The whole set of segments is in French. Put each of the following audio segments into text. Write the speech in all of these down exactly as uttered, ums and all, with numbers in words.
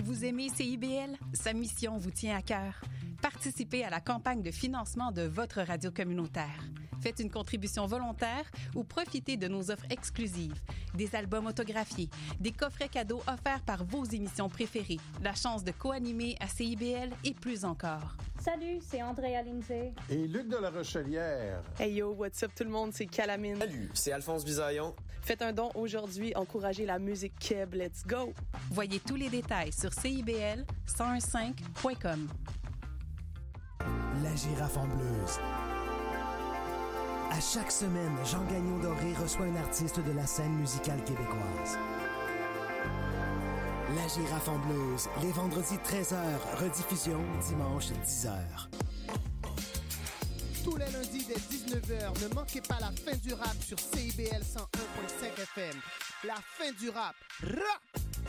Vous aimez C I B L? Sa mission vous tient à cœur. Participez à la campagne de financement de votre radio communautaire. Faites une contribution volontaire ou profitez de nos offres exclusives, des albums autographiés, des coffrets cadeaux offerts par vos émissions préférées, la chance de co-animer à C I B L et plus encore. Salut, c'est Andrea Lindsay. Et Luc de la Rochelière. Hey yo, what's up tout le monde, c'est Calamine. Salut, c'est Alphonse Bisaillon. Faites un don aujourd'hui, encouragez la musique Keb, let's go! Voyez tous les détails sur C I B L cent quinze point com. La girafe en blues. À chaque semaine, Jean Gagnon Doré reçoit un artiste de la scène musicale québécoise. La girafe en blues, les vendredis treize heures, rediffusion dimanche dix heures. Tous les lundis dès dix-neuf heures, ne manquez pas la fin du rap sur C I B L cent un point cinq F M. La fin du rap. Rap!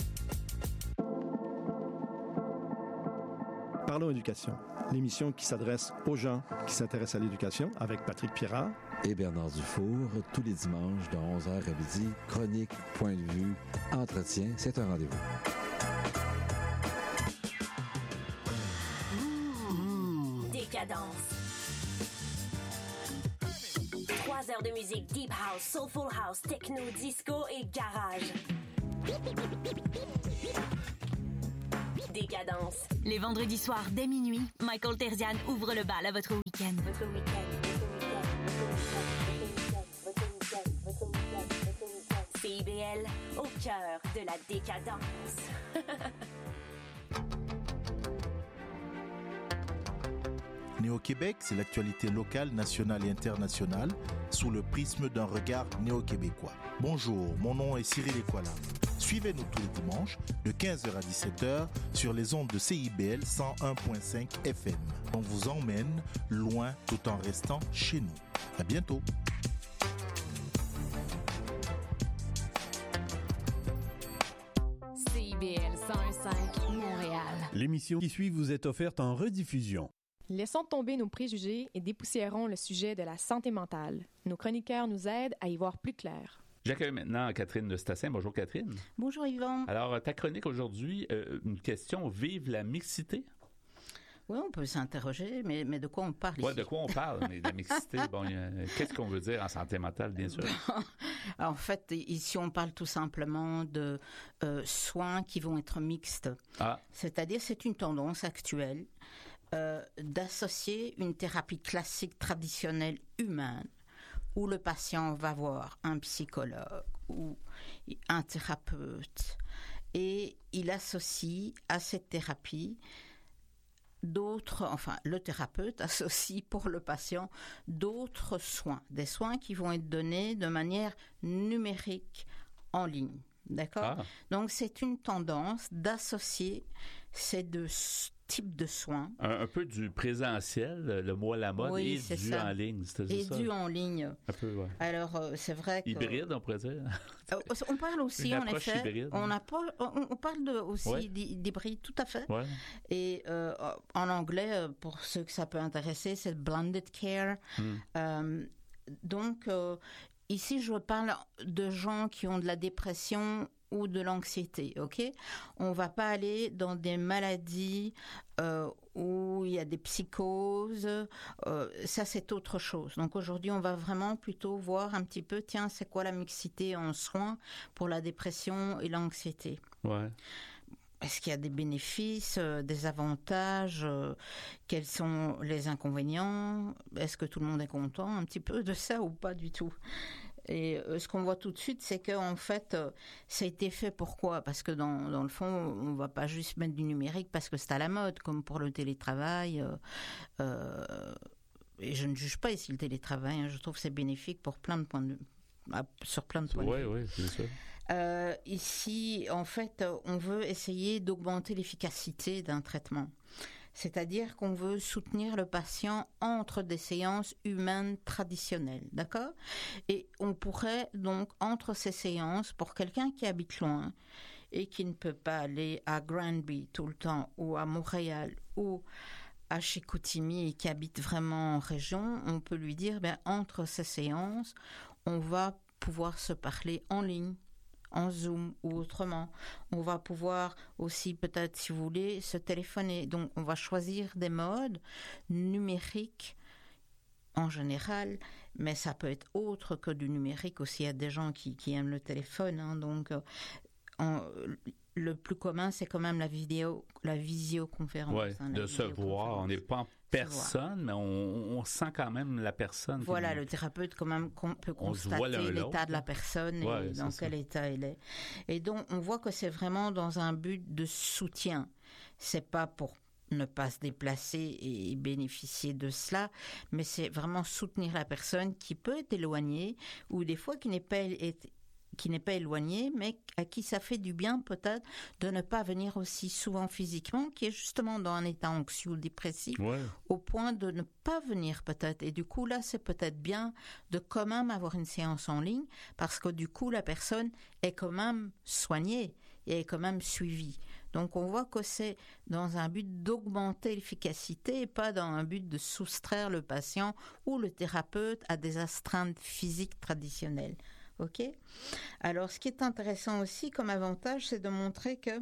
Parlons éducation, l'émission qui s'adresse aux gens qui s'intéressent à l'éducation avec Patrick Pirard et Bernard Dufour, tous les dimanches de onze heures à midi. Chronique, point de vue, entretien, c'est un rendez-vous. Mmh, décadence. Trois heures de musique deep house, soulful house, techno, disco et garage. Décadence. Les vendredis soirs dès minuit, Michael Terzian ouvre le bal à votre week-end. Votre week-end. C I B L au cœur de la décadence. Néo-Québec, c'est l'actualité locale, nationale et internationale sous le prisme d'un regard néo-québécois. Bonjour, mon nom est Cyril Ekwala. Suivez-nous tous les dimanches de quinze heures à dix-sept heures sur les ondes de C I B L cent un point cinq F M. On vous emmène loin tout en restant chez nous. À bientôt. C I B L cent un point cinq Montréal. L'émission qui suit vous est offerte en rediffusion. Laissons tomber nos préjugés et dépoussiérons le sujet de la santé mentale. Nos chroniqueurs nous aident à y voir plus clair. J'accueille maintenant Catherine de Stassin. Bonjour Catherine. Bonjour Yvan. Alors, ta chronique aujourd'hui, euh, une question, vive la mixité? Oui, on peut s'interroger, mais, mais de quoi on parle ici? Oui, de quoi on parle, mais de la mixité, bon, euh, qu'est-ce qu'on veut dire en santé mentale, bien sûr? En fait, ici, on parle tout simplement de euh, soins qui vont être mixtes. Ah. C'est-à-dire, c'est une tendance actuelle euh, d'associer une thérapie classique traditionnelle humaine où le patient va voir un psychologue ou un thérapeute et il associe à cette thérapie d'autres, enfin le thérapeute associe pour le patient d'autres soins, des soins qui vont être donnés de manière numérique en ligne. D'accord ? Ah. Donc c'est une tendance d'associer ces deux types de soins. Un, un peu du présentiel, le mot à la mode, oui, et du ça. en ligne. C'est et ça? du en ligne. Un peu, ouais. Alors, euh, c'est vrai que... Hybride, on pourrait dire. on parle aussi, Une en effet. Hybride. On, a pas, on, on parle de, aussi ouais. d'hybride, tout à fait. Ouais. Et euh, en anglais, pour ceux que ça peut intéresser, c'est blended care. Hmm. Euh, donc, euh, ici, je parle de gens qui ont de la dépression ou de l'anxiété, ok? On va pas aller dans des maladies euh, où il y a des psychoses, euh, ça c'est autre chose. Donc aujourd'hui, on va vraiment plutôt voir un petit peu, tiens, c'est quoi la mixité en soins pour la dépression et l'anxiété? Ouais. Est-ce qu'il y a des bénéfices, euh, des avantages? euh, Quels sont les inconvénients? Est-ce que tout le monde est content un petit peu de ça ou pas du tout? Et euh, ce qu'on voit tout de suite, c'est que en fait, euh, ça a été fait pourquoi? Parce que dans, dans le fond, on va pas juste mettre du numérique parce que c'est à la mode, comme pour le télétravail. Euh, euh, et je ne juge pas ici le télétravail. Hein, je trouve que c'est bénéfique pour plein de points de sur plein de points ouais, de vue. Oui, oui, bien sûr. Euh, ici, en fait, on veut essayer d'augmenter l'efficacité d'un traitement. C'est-à-dire qu'on veut soutenir le patient entre des séances humaines traditionnelles, d'accord? Et on pourrait donc, entre ces séances, pour quelqu'un qui habite loin et qui ne peut pas aller à Granby tout le temps, ou à Montréal, ou à Chicoutimi et qui habite vraiment en région, on peut lui dire, ben, entre ces séances, on va pouvoir se parler en ligne, en Zoom ou autrement. On va pouvoir aussi peut-être, si vous voulez, se téléphoner. Donc, on va choisir des modes numériques en général, mais ça peut être autre que du numérique aussi. Il y a des gens qui, qui aiment le téléphone, hein, donc euh, en, le plus commun, c'est quand même la vidéo, la visioconférence. Oui, hein, de se voir. On n'est pas en personne, mais on, on sent quand même la personne. Voilà, qui... le thérapeute quand même peut constater l'état de la personne ouais, et dans quel ça. état elle est. Et donc, on voit que c'est vraiment dans un but de soutien. C'est pas pour ne pas se déplacer et bénéficier de cela, mais c'est vraiment soutenir la personne qui peut être éloignée ou des fois qui n'est pas qui n'est pas éloignée, mais à qui ça fait du bien peut-être de ne pas venir aussi souvent physiquement, qui est justement dans un état anxieux ou dépressif, ouais. au point de ne pas venir peut-être. Et du coup, là, c'est peut-être bien de quand même avoir une séance en ligne, parce que du coup, la personne est quand même soignée et est quand même suivie. Donc, on voit que c'est dans un but d'augmenter l'efficacité et pas dans un but de soustraire le patient ou le thérapeute à des astreintes physiques traditionnelles. Ok. Alors, ce qui est intéressant aussi comme avantage, c'est de montrer que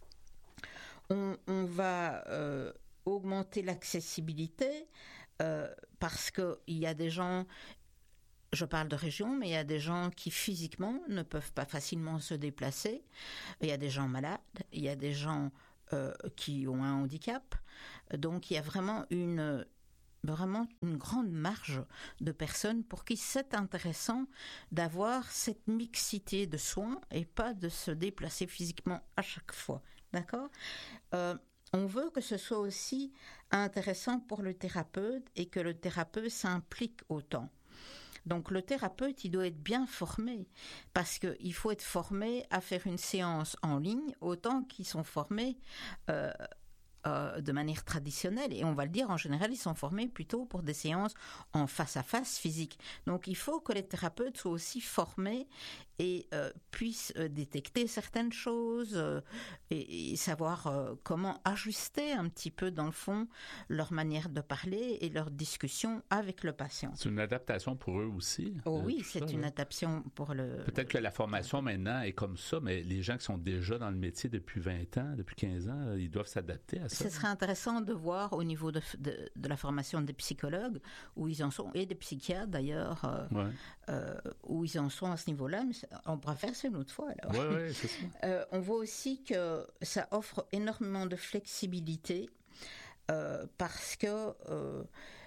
on, on va euh, augmenter l'accessibilité euh, parce que il y a des gens. Je parle de région, mais il y a des gens qui physiquement ne peuvent pas facilement se déplacer. Il y a des gens malades, il y a des gens euh, qui ont un handicap. Donc, il y a vraiment une vraiment une grande marge de personnes pour qui c'est intéressant d'avoir cette mixité de soins et pas de se déplacer physiquement à chaque fois. D'accord ? euh, On veut que ce soit aussi intéressant pour le thérapeute et que le thérapeute s'implique autant. Donc le thérapeute, il doit être bien formé parce qu'il faut être formé à faire une séance en ligne autant qu'ils sont formés euh, euh, de manière traditionnelle. Et on va le dire, en général, ils sont formés plutôt pour des séances en face-à-face physique. Donc il faut que les thérapeutes soient aussi formés et euh, puissent euh, détecter certaines choses euh, et, et savoir euh, comment ajuster un petit peu, dans le fond, leur manière de parler et leur discussion avec le patient. C'est une adaptation pour eux aussi. Oh euh, oui, c'est ça, une là. adaptation pour le... Peut-être que la formation maintenant est comme ça, mais les gens qui sont déjà dans le métier depuis vingt ans, depuis quinze ans, ils doivent s'adapter à ça. Ce serait intéressant de voir au niveau de, de, de la formation des psychologues, où ils en sont, et des psychiatres d'ailleurs, euh, ouais. euh, où ils en sont à ce niveau-là, mais on pourra faire ça une autre fois. Alors. Ouais, ouais, c'est ça. Euh, on voit aussi que ça offre énormément de flexibilité euh, parce que euh,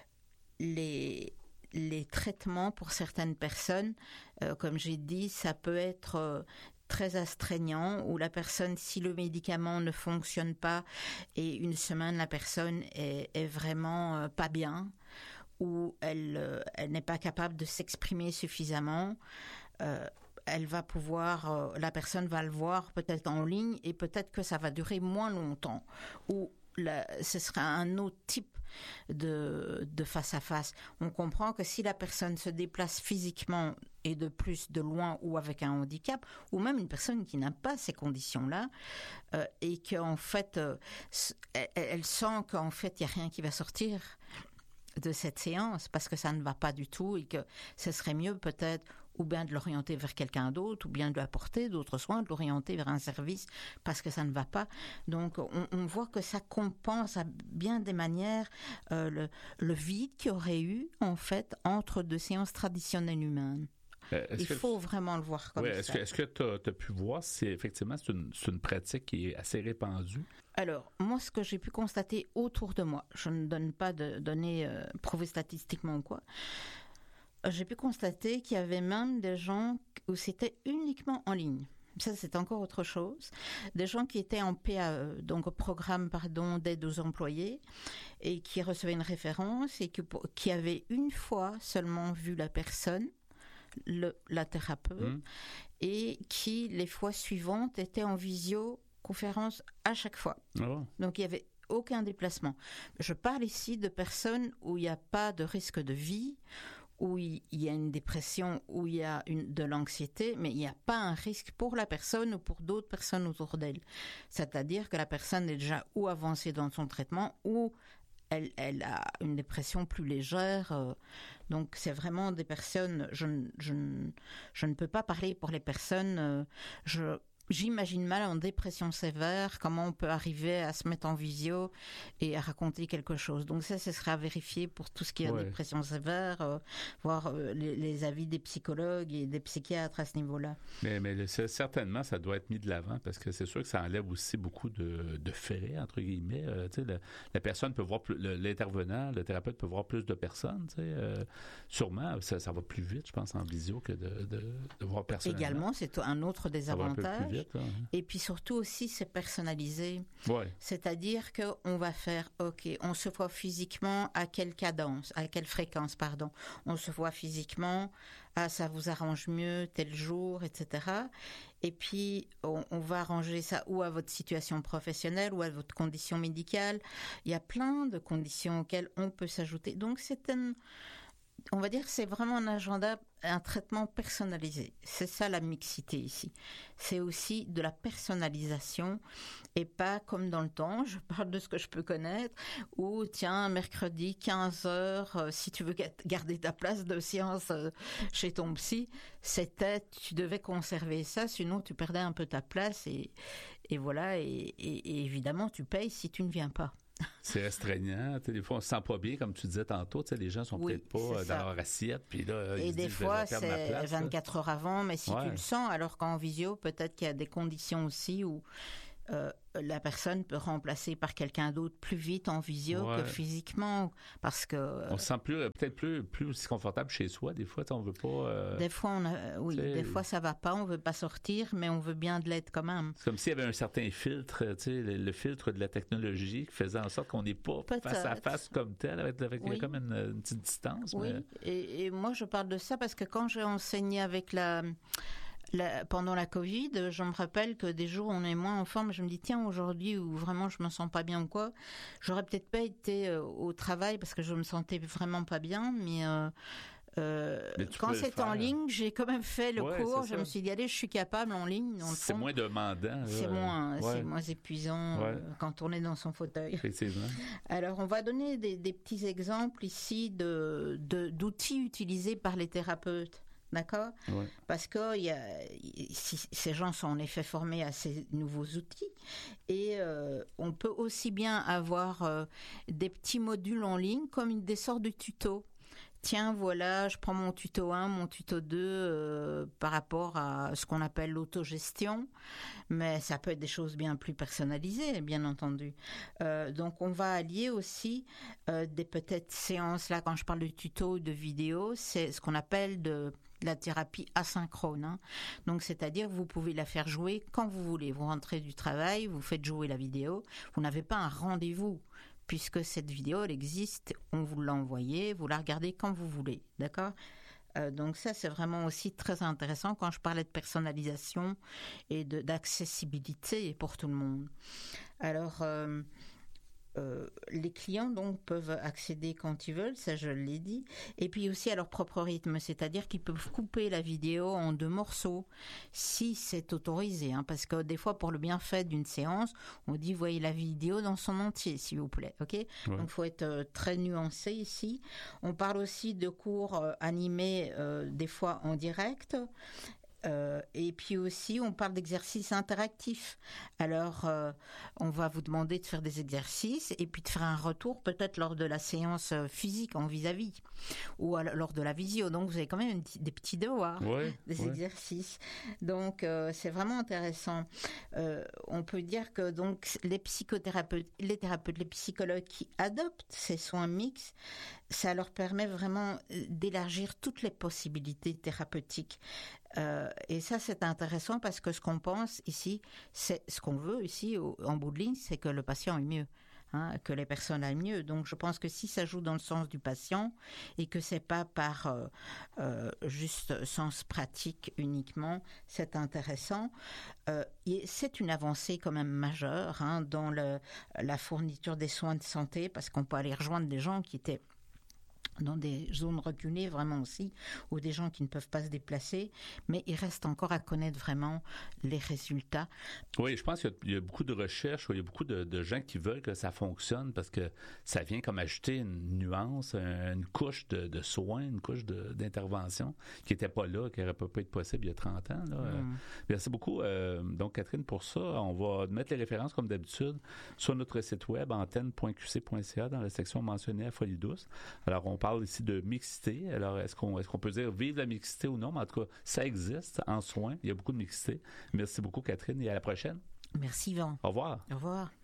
les, les traitements pour certaines personnes, euh, comme j'ai dit, ça peut être euh, très astreignant, où la personne, si le médicament ne fonctionne pas et une semaine la personne est, est vraiment euh, pas bien, ou elle, euh, elle n'est pas capable de s'exprimer suffisamment, euh, elle va pouvoir, euh, la personne va le voir peut-être en ligne et peut-être que ça va durer moins longtemps, ou la, ce sera un autre type de, de face à face. On comprend que si la personne se déplace physiquement et de plus de loin ou avec un handicap, ou même une personne qui n'a pas ces conditions-là, euh, et qu'en fait, euh, elle, elle sent qu'en fait, il n'y a rien qui va sortir de cette séance parce que ça ne va pas du tout et que ce serait mieux peut-être ou bien de l'orienter vers quelqu'un d'autre, ou bien de lui apporter d'autres soins, de l'orienter vers un service parce que ça ne va pas. Donc on, on voit que ça compense à bien des manières euh, le, le vide qu'il y aurait eu en fait entre deux séances traditionnelles humaines. Euh, Il que, faut vraiment le voir comme oui, ça. Est-ce que, est-ce que tu as pu voir si effectivement c'est une, c'est une pratique qui est assez répandue? Alors, moi, ce que j'ai pu constater autour de moi, je ne donne pas de données euh, prouvées statistiquement ou quoi, j'ai pu constater qu'il y avait même des gens où c'était uniquement en ligne. Ça, c'est encore autre chose. Des gens qui étaient en P A E, donc au programme pardon, d'aide aux employés, et qui recevaient une référence et qui, qui avaient une fois seulement vu la personne, le, la thérapeute, mmh. et qui, les fois suivantes, étaient en visioconférence à chaque fois. Oh. Donc, il y avait aucun déplacement. Je parle ici de personnes où il n'y a pas de risque de vie, où il y a une dépression, où il y a une, de l'anxiété, mais il n'y a pas un risque pour la personne ou pour d'autres personnes autour d'elle. C'est-à-dire que la personne est déjà ou avancée dans son traitement, ou elle, elle a une dépression plus légère. Euh, donc c'est vraiment des personnes, je, je, je ne peux pas parler pour les personnes, euh, je... J'imagine mal en dépression sévère comment on peut arriver à se mettre en visio et à raconter quelque chose. Donc ça, ce sera à vérifier pour tout ce qui est ouais. dépression sévère, euh, voir euh, les, les avis des psychologues et des psychiatres à ce niveau-là. Mais, mais certainement, ça doit être mis de l'avant parce que c'est sûr que ça enlève aussi beaucoup de, de frais, entre guillemets. Euh, tu sais, la, la personne peut voir, plus, le, l'intervenant, le thérapeute peut voir plus de personnes. Tu sais, euh, sûrement, ça, ça va plus vite, je pense, en visio que de, de, de voir personnellement. Également, c'est un autre des avantages. Vite, hein. Et puis surtout aussi, c'est personnalisé. Ouais. C'est-à-dire qu'on va faire, OK, on se voit physiquement à quelle cadence, à quelle fréquence, pardon. On se voit physiquement, ah, ça vous arrange mieux tel jour, et cetera. Et puis, on, on va arranger ça ou à votre situation professionnelle ou à votre condition médicale. Il y a plein de conditions auxquelles on peut s'ajouter. Donc, c'est un... On va dire que c'est vraiment un agenda, un traitement personnalisé. C'est ça la mixité ici. C'est aussi de la personnalisation et pas comme dans le temps, je parle de ce que je peux connaître, où tiens, mercredi, quinze heures, euh, si tu veux garder ta place de séance euh, chez ton psy, c'était, tu devais conserver ça, sinon tu perdais un peu ta place et, et voilà, et, et, et évidemment tu payes si tu ne viens pas. C'est restreignant. Des fois, on se sent pas bien, comme tu disais tantôt. Les gens sont oui, peut-être pas dans ça. Leur assiette. Puis là, et ils des disent, fois, c'est place, vingt-quatre là. Heures avant, mais si ouais. tu le sens, alors qu'en visio, peut-être qu'il y a des conditions aussi où euh, la personne peut remplacer par quelqu'un d'autre plus vite en visio ouais. que physiquement, parce que euh, on se sent plus peut-être plus plus aussi confortable chez soi. Des fois, on veut pas. Euh, des fois, on a, oui, des fois ça va pas, on veut pas sortir, mais on veut bien de l'aide quand même. C'est comme s'il y avait un certain filtre, tu sais, le, le filtre de la technologie qui faisait en sorte qu'on n'est pas peut-être. Face à face comme tel, avec, avec oui. comme une, une petite distance. Oui. Mais... Et, et moi, je parle de ça parce que quand j'ai enseigné avec la La, pendant la Covid, je me rappelle que des jours où on est moins en forme, je me dis tiens aujourd'hui où vraiment je me sens pas bien ou quoi, j'aurais peut-être pas été euh, au travail parce que je me sentais vraiment pas bien, mais, euh, euh, mais quand c'est en ligne, j'ai quand même fait le ouais, cours. Je ça. me suis dit allez, je suis capable en ligne. Dans le c'est fond. moins demandant. C'est là. moins, ouais. c'est moins épuisant ouais. euh, quand on est dans son fauteuil. Effectivement. Alors on va donner des, des petits exemples ici de, de d'outils utilisés par les thérapeutes. D'accord ? Ouais. Parce que y a, si, ces gens sont en effet formés à ces nouveaux outils et euh, on peut aussi bien avoir euh, des petits modules en ligne comme une, des sortes de tutos. Tiens, voilà, je prends mon tuto un, mon tuto deux euh, par rapport à ce qu'on appelle l'autogestion, mais ça peut être des choses bien plus personnalisées, bien entendu. Euh, donc, on va allier aussi euh, des peut-être séances, là, quand je parle de tuto ou de vidéo, c'est ce qu'on appelle de la thérapie asynchrone. Hein. Donc, c'est-à-dire vous pouvez la faire jouer quand vous voulez. Vous rentrez du travail, vous faites jouer la vidéo, vous n'avez pas un rendez-vous. Puisque cette vidéo, elle existe, on vous l'a envoyée, vous la regardez quand vous voulez, d'accord ? euh, Donc ça, c'est vraiment aussi très intéressant quand je parlais de personnalisation et de, d'accessibilité pour tout le monde. Alors, euh, euh, les clients donc peuvent accéder quand ils veulent, ça je l'ai dit, et puis aussi à leur propre rythme, c'est-à-dire qu'ils peuvent couper la vidéo en deux morceaux, si c'est autorisé, hein, parce que des fois pour le bienfait d'une séance, on dit voyez la vidéo dans son entier, s'il vous plaît, ok ? Ouais. Donc il faut être euh, très nuancé ici. On parle aussi de cours euh, animés euh, des fois en direct. Euh, et puis aussi, on parle d'exercices interactifs. Alors, euh, on va vous demander de faire des exercices et puis de faire un retour peut-être lors de la séance physique en vis-à-vis ou à, lors de la visio. Donc, vous avez quand même des petits devoirs, ouais, des ouais. exercices. Donc, euh, c'est vraiment intéressant. Euh, on peut dire que donc les psychothérapeutes, les thérapeutes, les psychologues qui adoptent ces soins mixtes, ça leur permet vraiment d'élargir toutes les possibilités thérapeutiques. Euh, et ça, c'est intéressant parce que ce qu'on pense ici, c'est ce qu'on veut ici au, en bout de ligne, c'est que le patient aille mieux, hein, que les personnes aillent mieux. Donc, je pense que si ça joue dans le sens du patient et que c'est pas par euh, euh, juste sens pratique uniquement, c'est intéressant. Euh, et c'est une avancée quand même majeure hein, dans le, la fourniture des soins de santé parce qu'on peut aller rejoindre des gens qui étaient dans des zones reculées vraiment aussi, ou des gens qui ne peuvent pas se déplacer, mais il reste encore à connaître vraiment les résultats. Oui, je pense qu'il y a, il y a beaucoup de recherches, il y a beaucoup de, de gens qui veulent que ça fonctionne parce que ça vient comme ajouter une nuance, une couche de, de soins, une couche de, d'intervention qui n'était pas là, qui n'aurait pas pu être possible il y a trente ans. Là. Mm. Merci beaucoup, euh, donc Catherine, pour ça. On va mettre les références, comme d'habitude, sur notre site web, antenne point q c point c a, dans la section mentionnée à Folie Douce. Alors, on parle ici de mixité. Alors, est-ce qu'on, est-ce qu'on peut dire vive la mixité ou non? Mais en tout cas, ça existe en soins. Il y a beaucoup de mixité. Merci beaucoup, Catherine, et à la prochaine. Merci, Yvan. Au revoir. Au revoir.